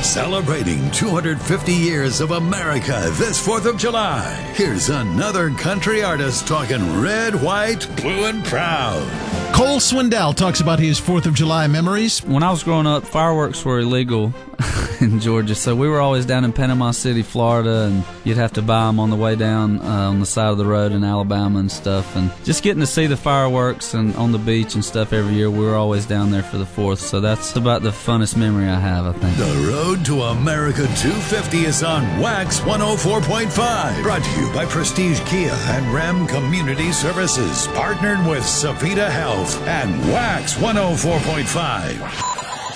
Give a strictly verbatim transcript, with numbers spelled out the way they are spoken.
Celebrating two hundred fifty years of America this fourth of July. Here's another country artist talking red, white, blue, and proud. Cole Swindell talks about his fourth of July memories. When I was growing up, fireworks were illegal in Georgia, so we were always down in Panama City, Florida, and you'd have to buy them on the way down uh, on the side of the road in Alabama and stuff. And just getting to see the fireworks and on the beach and stuff every year, we were always down there for the fourth, so that's about the funnest memory I have, I think. The road to America two fifty is on Wax one oh four point five. Brought to you by Prestige Kia and Ram Community Services. Partnered with Savita Health and Wax one oh four point five.